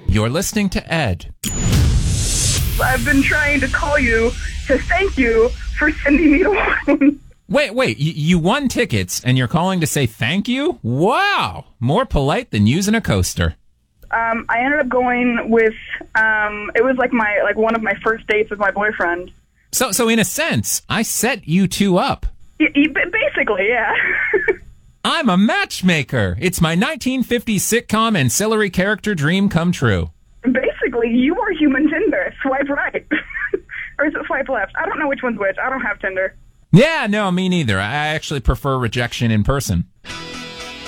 You're listening to Ed. I've been trying to call you to thank you for sending me to one. Wait, you won tickets and you're calling to say thank you? Wow! More polite than using a coaster. I ended up going with, it was like one of my first dates with my boyfriend. So in a sense, I set you two up. Basically, yeah. I'm a matchmaker. It's my 1950s sitcom ancillary character dream come true. Basically, you are human Tinder. Swipe right. Or is it swipe left? I don't know which one's which. I don't have Tinder. Yeah, no, me neither. I actually prefer rejection in person.